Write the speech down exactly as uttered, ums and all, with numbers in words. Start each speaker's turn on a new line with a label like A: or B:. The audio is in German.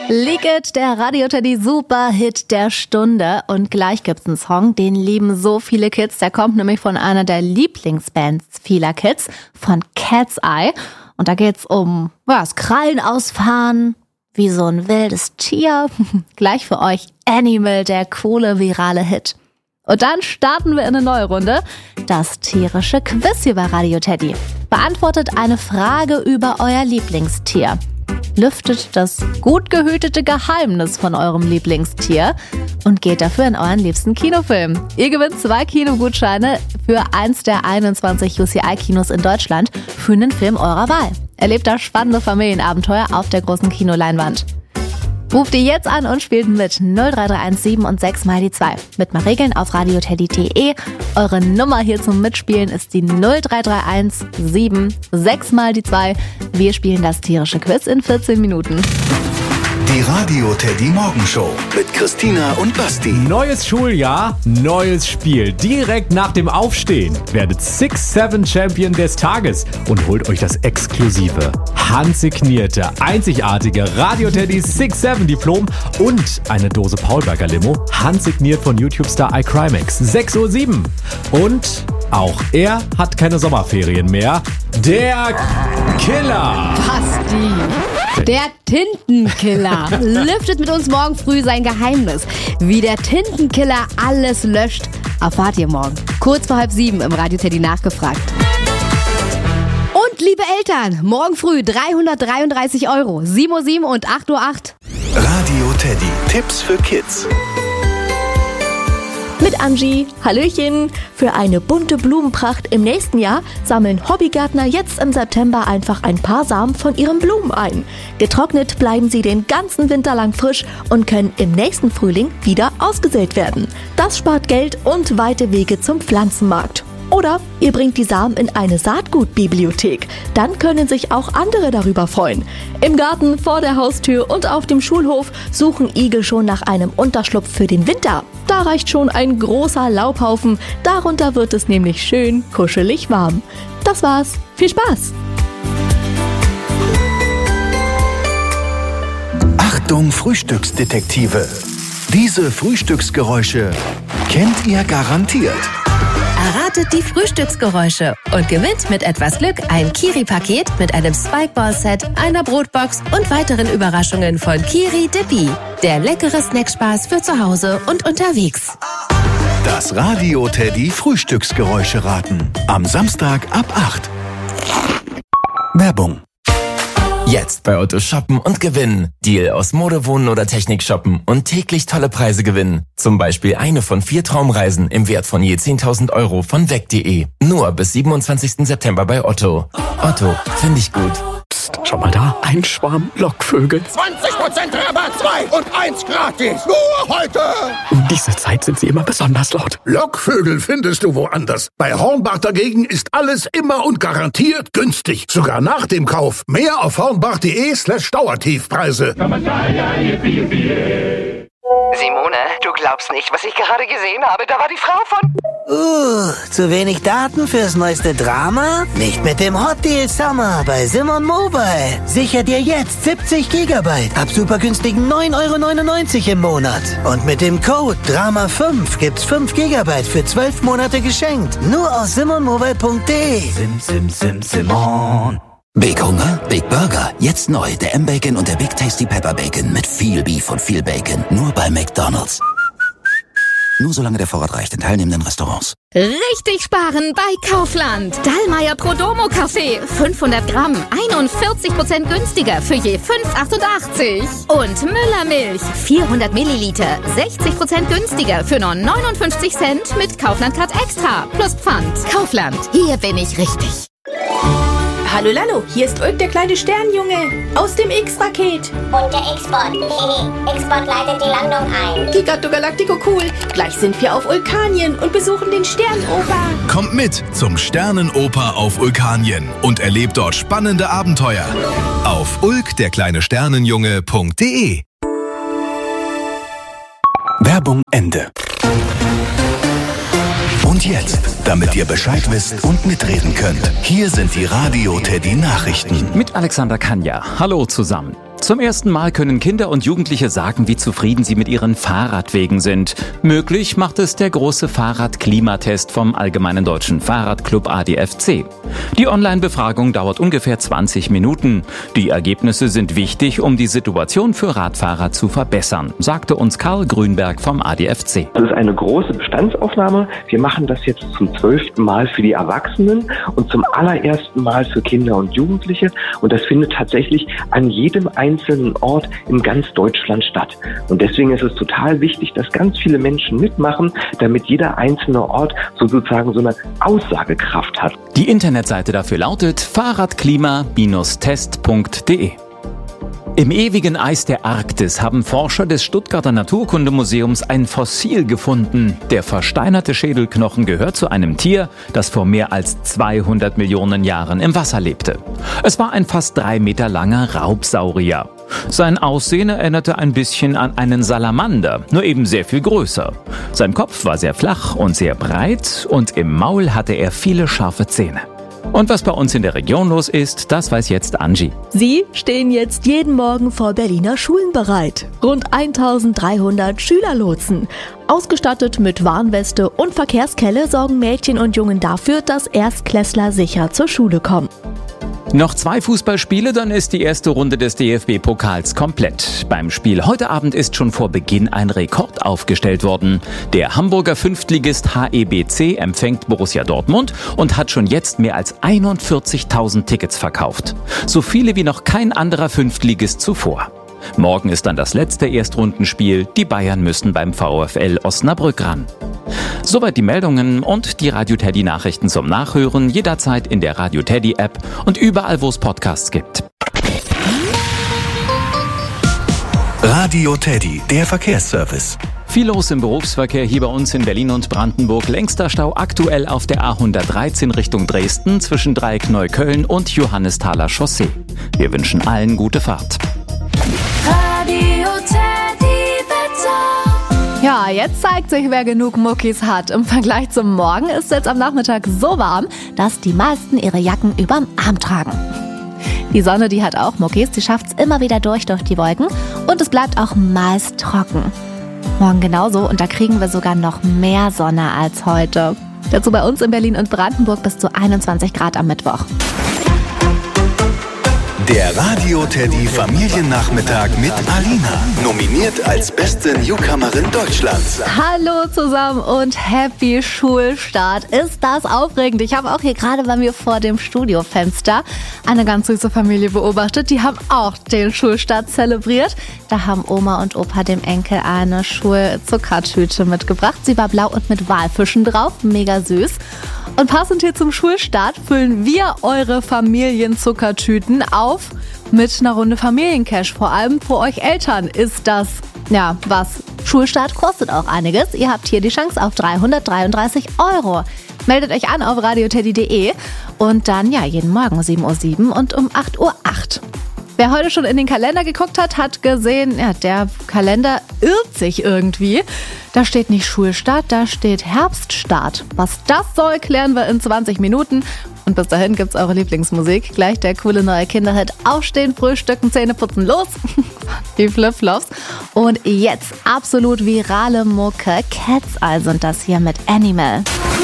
A: Leak It, der Radio-Teddy Superhit der Stunde. Und gleich gibt's einen Song, den lieben so viele Kids. Der kommt nämlich von einer der Lieblingsbands vieler Kids, von Cat's Eye. Und da geht's um ja, das Krallen ausfahren, wie so ein wildes Tier. Gleich für euch Animal, der coole virale Hit. Und dann starten wir in eine neue Runde. Das tierische Quiz hier bei Radio Teddy. Beantwortet eine Frage über euer Lieblingstier. Lüftet das gut gehütete Geheimnis von eurem Lieblingstier und geht dafür in euren liebsten Kinofilm. Ihr gewinnt zwei Kinogutscheine für eins der einundzwanzig U C I-Kinos in Deutschland für einen Film eurer Wahl. Erlebt das spannende Familienabenteuer auf der großen Kinoleinwand. Ruft ihr jetzt an und spielt mit null drei drei eins sieben und sechs mal die zwei. Mit mal Regeln auf radioteddy punkt de. Eure Nummer hier zum Mitspielen ist die null drei drei eins sieben sechs mal die zwei. Wir spielen das tierische Quiz in vierzehn Minuten.
B: Die Radio Teddy Morgenshow mit Christina und Basti.
C: Neues Schuljahr, neues Spiel. Direkt nach dem Aufstehen werdet Six Seven Champion des Tages und holt euch das exklusive, handsignierte, einzigartige Radio Teddy Six Seven Diplom und eine Dose Paulberger Limo, handsigniert von YouTube-Star iCrimex. sechs Uhr sieben. Und auch er hat keine Sommerferien mehr. Der Killer.
D: Basti. Der Tintenkiller lüftet mit uns morgen früh sein Geheimnis. Wie der Tintenkiller alles löscht, erfahrt ihr morgen. Kurz vor halb sieben im Radio Teddy nachgefragt. Und liebe Eltern, morgen früh dreihundertdreiunddreißig Euro. sieben Uhr sieben und acht Uhr acht.
B: Radio Teddy. Tipps für Kids.
E: Mit Angie, Hallöchen. Für eine bunte Blumenpracht im nächsten Jahr sammeln Hobbygärtner jetzt im September einfach ein paar Samen von ihren Blumen ein. Getrocknet bleiben sie den ganzen Winter lang frisch und können im nächsten Frühling wieder ausgesät werden. Das spart Geld und weite Wege zum Pflanzenmarkt. Oder ihr bringt die Samen in eine Saatgutbibliothek. Dann können sich auch andere darüber freuen. Im Garten, vor der Haustür und auf dem Schulhof suchen Igel schon nach einem Unterschlupf für den Winter. Da reicht schon ein großer Laubhaufen. Darunter wird es nämlich schön kuschelig warm. Das war's. Viel Spaß!
B: Achtung, Frühstücksdetektive. Diese Frühstücksgeräusche kennt ihr garantiert.
F: Erratet die Frühstücksgeräusche und gewinnt mit etwas Glück ein Kiri-Paket mit einem Spikeball-Set, einer Brotbox und weiteren Überraschungen von Kiri Dippy. Der leckere Snackspaß für zu Hause und unterwegs.
B: Das Radio Teddy Frühstücksgeräusche raten. Am Samstag ab acht. Werbung.
G: Jetzt bei Otto shoppen und gewinnen. Deal aus Mode, Wohnen oder Technik shoppen und täglich tolle Preise gewinnen. Zum Beispiel eine von vier Traumreisen im Wert von je zehntausend Euro von weg punkt de. Nur bis siebenundzwanzigsten September bei Otto. Otto, finde ich gut.
H: Psst, schau mal da, ein Schwarm Lockvögel.
I: zwanzig Prozent Rabatt, zwei und eins gratis. Nur heute.
H: Um diese Zeit sind sie immer besonders laut.
I: Lockvögel findest du woanders. Bei Hornbach dagegen ist alles immer und garantiert günstig. Sogar nach dem Kauf. Mehr auf hornbach.de slash Dauertiefpreise.
J: Simone, du glaubst nicht, was ich gerade gesehen habe. Da war die Frau von...
K: Uh, zu wenig Daten fürs neueste Drama? Nicht mit dem Hot Deal Summer bei Simon Mobile. Sicher dir jetzt siebzig Gigabyte ab super günstigen neun Euro neunundneunzig im Monat. Und mit dem Code Drama fünf gibt's fünf Gigabyte für zwölf Monate geschenkt. Nur auf simonmobile punkt de.
L: Sim, sim, sim, Simon.
M: Big Hunger, Big Burger. Jetzt neu, der M-Bacon und der Big Tasty Pepper Bacon mit viel Beef und viel Bacon. Nur bei McDonald's. Nur solange der Vorrat reicht in teilnehmenden Restaurants.
D: Richtig sparen bei Kaufland. Dallmayr Prodomo Kaffee. fünfhundert Gramm. einundvierzig Prozent günstiger für je fünf Euro achtundachtzig. Und Müller Milch. vierhundert Milliliter. sechzig Prozent günstiger für nur neunundfünfzig Cent mit Kaufland Card Extra. Plus Pfand. Kaufland. Hier bin ich richtig.
N: Hallo Lalo, hier ist Ulk, der kleine Sternjunge aus dem X-Raket.
O: Und der X-Bot. X-Bot leitet die Landung ein.
N: Gigatto Galactico cool. Gleich sind wir auf Vulkanien und besuchen den Sternenoper.
B: Kommt mit zum Sternenoper auf Vulkanien und erlebt dort spannende Abenteuer. Auf ulk der kleine Sternenjunge punkt de. Werbung Ende. Und jetzt, damit ihr Bescheid wisst und mitreden könnt, hier sind die Radio Teddy Nachrichten.
P: Mit Alexander Kanja. Hallo zusammen. Zum ersten Mal können Kinder und Jugendliche sagen, wie zufrieden sie mit ihren Fahrradwegen sind. Möglich macht es der große Fahrradklimatest vom Allgemeinen Deutschen Fahrradclub A D F C. Die Online-Befragung dauert ungefähr zwanzig Minuten. Die Ergebnisse sind wichtig, um die Situation für Radfahrer zu verbessern, sagte uns Karl Grünberg vom A D F C.
Q: Das ist eine große Bestandsaufnahme. Wir machen das jetzt zum zwölften Mal für die Erwachsenen und zum allerersten Mal für Kinder und Jugendliche. Und das findet tatsächlich an jedem einzelnen Ort in ganz Deutschland statt. Und deswegen ist es total wichtig, dass ganz viele Menschen mitmachen, damit jeder einzelne Ort sozusagen so eine Aussagekraft hat.
P: Die Internetseite dafür lautet fahrradklima Bindestrich test Punkt de. Im ewigen Eis der Arktis haben Forscher des Stuttgarter Naturkundemuseums ein Fossil gefunden. Der versteinerte Schädelknochen gehört zu einem Tier, das vor mehr als zweihundert Millionen Jahren im Wasser lebte. Es war ein fast drei Meter langer Raubsaurier. Sein Aussehen erinnerte ein bisschen an einen Salamander, nur eben sehr viel größer. Sein Kopf war sehr flach und sehr breit und im Maul hatte er viele scharfe Zähne. Und was bei uns in der Region los ist, das weiß jetzt Angie.
E: Sie stehen jetzt jeden Morgen vor Berliner Schulen bereit. Rund eintausenddreihundert Schülerlotsen. Ausgestattet mit Warnweste und Verkehrskelle sorgen Mädchen und Jungen dafür, dass Erstklässler sicher zur Schule kommen.
P: Noch zwei Fußballspiele, dann ist die erste Runde des D F B-Pokals komplett. Beim Spiel heute Abend ist schon vor Beginn ein Rekord aufgestellt worden. Der Hamburger Fünftligist H E B C empfängt Borussia Dortmund und hat schon jetzt mehr als einundvierzigtausend Tickets verkauft. So viele wie noch kein anderer Fünftligist zuvor. Morgen ist dann das letzte Erstrundenspiel. Die Bayern müssen beim VfL Osnabrück ran. Soweit die Meldungen und die Radio Teddy Nachrichten zum Nachhören jederzeit in der Radio Teddy App und überall, wo es Podcasts gibt.
B: Radio Teddy, der Verkehrsservice.
P: Viel los im Berufsverkehr hier bei uns in Berlin und Brandenburg. Längster Stau aktuell auf der A hundertdreizehn Richtung Dresden zwischen Dreieck-Neukölln und Johannesthaler Chaussee. Wir wünschen allen gute Fahrt.
A: Radio Teddy Wetter. Ja, jetzt zeigt sich, wer genug Muckis hat. Im Vergleich zum Morgen ist es jetzt am Nachmittag so warm, dass die meisten ihre Jacken überm Arm tragen. Die Sonne, die hat auch Muckis, die schafft es immer wieder durch durch die Wolken und es bleibt auch meist trocken. Morgen genauso und da kriegen wir sogar noch mehr Sonne als heute. Dazu bei uns in Berlin und Brandenburg bis zu einundzwanzig Grad am Mittwoch.
B: Der Radio Teddy Familiennachmittag mit Alina. Nominiert als beste Newcomerin Deutschlands.
A: Hallo zusammen und Happy Schulstart. Ist das aufregend? Ich habe auch hier gerade bei mir vor dem Studiofenster eine ganz süße Familie beobachtet. Die haben auch den Schulstart zelebriert. Da haben Oma und Opa dem Enkel eine Schulzuckertüte mitgebracht. Sie war blau und mit Walfischen drauf. Mega süß. Und passend hier zum Schulstart füllen wir eure Familienzuckertüten auf mit einer Runde Familiencash. Vor allem für euch Eltern ist das, ja, was. Schulstart kostet auch einiges. Ihr habt hier die Chance auf dreihundertdreiunddreißig Euro. Meldet euch an auf radio teddy punkt de und dann ja jeden Morgen sieben Uhr sieben und um acht Uhr acht. Wer heute schon in den Kalender geguckt hat, hat gesehen, ja, der Kalender irrt sich irgendwie. Da steht nicht Schulstart, da steht Herbststart. Was das soll, klären wir in zwanzig Minuten. Und bis dahin gibt's eure Lieblingsmusik. Gleich der coole neue Kinderhit. Aufstehen, frühstücken, Zähne putzen, los. Die Flipflops. Und jetzt absolut virale Mucke. Cat's Eye sind das hier mit Animal.